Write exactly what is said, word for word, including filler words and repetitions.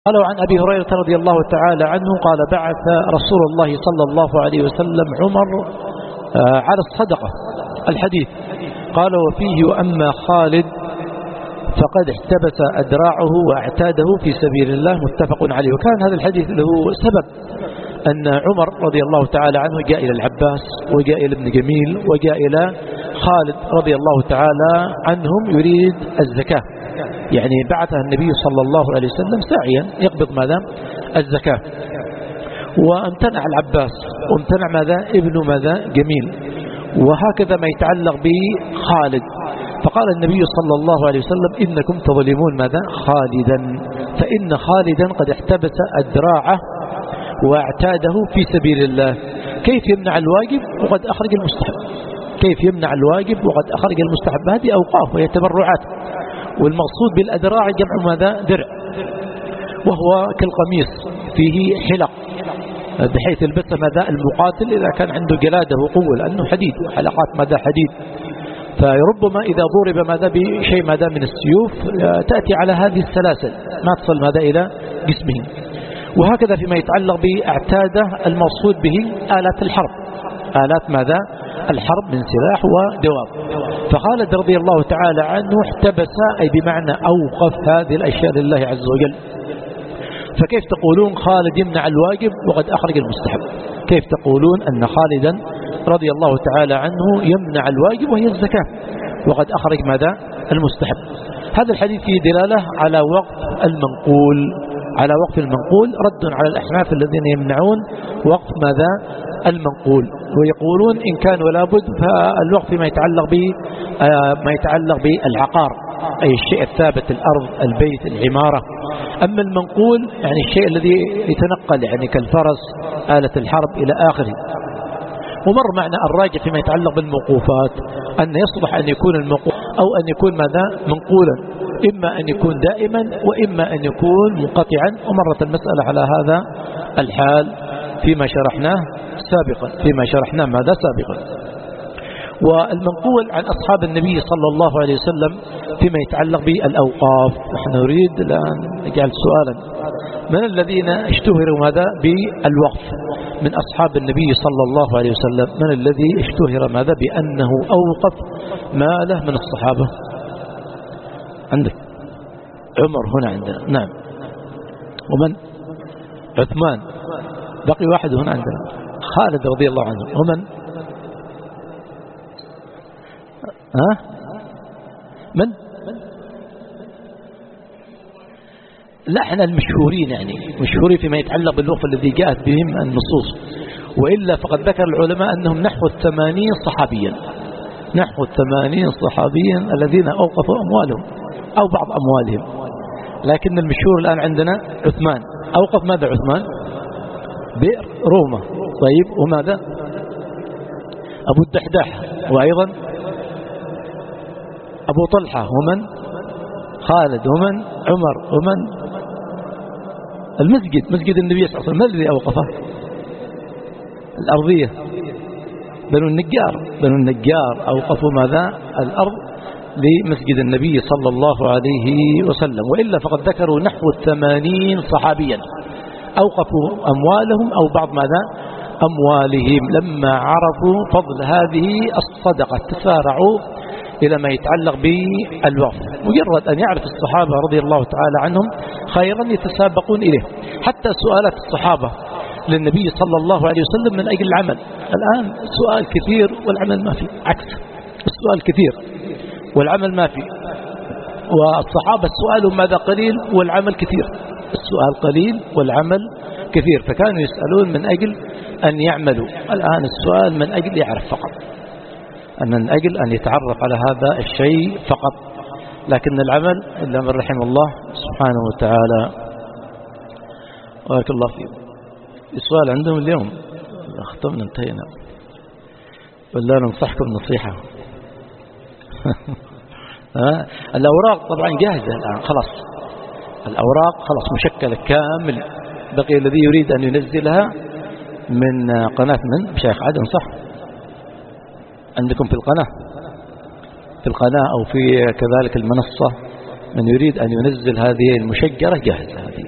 قالوا عن أبي هريرة رضي الله تعالى عنه قال بعث رسول الله صلى الله عليه وسلم عمر على الصدقة الحديث. قال وفيه وأما خالد فقد احتبس أدراعه واعتاده في سبيل الله متفق عليه. وكان هذا الحديث له سبب أن عمر رضي الله تعالى عنه جاء إلى العباس وجاء إلى ابن جميل وجاء إلى خالد رضي الله تعالى عنهم يريد الزكاة، يعني بعثه النبي صلى الله عليه وسلم ساعيا يقبض ماذا الزكاة، وامتنع العباس وامتنع ماذا ابن ماذا جميل، وهكذا ما يتعلق بخالد. فقال النبي صلى الله عليه وسلم إنكم تظلمون ماذا خالدا، فإن خالدا قد احتبس أدراعه واعتاده في سبيل الله. كيف يمنع الواجب وقد أخرج المستحب؟ كيف يمنع الواجب وقد أخرج المستحب؟ هذه أوقاف وهي تبرعات، والمقصود بالأدراع جمع ماذا درع، وهو كالقميص فيه حلق بحيث يلبسه ماذا المقاتل إذا كان عنده جلاده وقوة، لأنه حديد وحلقات ماذا حديد، فربما إذا ضرب ماذا بشيء ماذا من السيوف تأتي على هذه السلاسل ما تصل ماذا إلى جسمه. وهكذا فيما يتعلق باعتاده المقصود به آلات الحرب، آلات ماذا الحرب من سلاح ودواب. فخالد رضي الله تعالى عنه احتبس أي بمعنى أوقف هذه الأشياء لله عز وجل. فكيف تقولون خالد يمنع الواجب وقد أخرج المستحب؟ كيف تقولون أن خالدا رضي الله تعالى عنه يمنع الواجب وهي الزكاة وقد أخرج ماذا المستحب؟ هذا الحديث فيه دلالة على وقف المنقول، على وقف المنقول، رد على الأحناف الذين يمنعون وقف ماذا المنقول، ويقولون إن كان ولا بد فالوقف ما يتعلق به ما يتعلق بالعقار أي الشيء الثابت، الأرض البيت العمارة. أما المنقول يعني الشيء الذي يتنقل يعني كالفرس آلة الحرب إلى آخره. ومر معنا الراجع فيما يتعلق بالموقوفات أن يصلح أن يكون الموقوف أو أن يكون ماذا منقولا، إما أن يكون دائما وإما أن يكون منقطعا، ومرت المسألة على هذا الحال فيما شرحناه سابقا فيما شرحناه ماذا سابقا. والمنقول عن أصحاب النبي صلى الله عليه وسلم فيما يتعلق بالأوقاف. نحن نريد الآن نجعل سؤالا: من الذين اشتهروا ماذا بالوقف من أصحاب النبي صلى الله عليه وسلم؟ من الذي اشتهر ماذا بأنه أوقف ماله من الصحابة؟ عندك عمر هنا عندنا، نعم. ومن؟ عثمان. بقي واحد هنا عندنا، خالد رضي الله عنه. ومن؟ ها؟ من؟ لا، احنا المشهورين يعني مشهورين فيما يتعلق بالوقف الذي جاءت بهم النصوص، وإلا فقد ذكر العلماء أنهم نحو الثمانين صحابيا، نحو الثمانين صحابيا الذين أوقفوا أموالهم أو بعض أموالهم. لكن المشهور الآن عندنا عثمان. أوقف ماذا عثمان؟ بئر روما. طيب، وماذا؟ أبو الدحداح، وأيضا أبو طلحة، ومن؟ خالد، ومن؟ عمر، ومن؟ المسجد، مسجد النبي صلى الله عليه وسلم. ما الذي أوقفه؟ الأرضية، بنو النجار، بنو النجار أوقفوا ماذا؟ الأرض لمسجد النبي صلى الله عليه وسلم. وإلا فقد ذكروا نحو الثمانين صحابيا أوقفوا أموالهم أو بعض ماذا أموالهم لما عرفوا فضل هذه الصدقة، تسارعوا إلى ما يتعلق بالوقف. مجرد أن يعرف الصحابة رضي الله تعالى عنهم خيرا يتسابقون إليه. حتى سؤالات الصحابة للنبي صلى الله عليه وسلم من أجل العمل. الآن سؤال كثير والعمل ما في، عكس السؤال كثير والعمل ما في. والصحابة السؤال ماذا قليل والعمل كثير، السؤال قليل والعمل كثير، فكانوا يسألون من أجل أن يعملوا. الآن السؤال من أجل يعرف فقط، أن من أجل أن يتعرف على هذا الشيء فقط. لكن العمل إلا من رحم الله سبحانه وتعالى. بارك الله فيكم. السؤال عندهم اليوم ختمنا انتهينا، ولا ننصحكم نصيحة. الأوراق طبعا جاهزة الآن، خلاص الأوراق خلاص مشكلة كامل. بقي الذي يريد أن ينزلها من قناة من شيخ عدن، صح؟ عندكم في القناة في القناة أو في كذلك المنصة من يريد أن ينزل هذه المشجرة جاهزة هذه.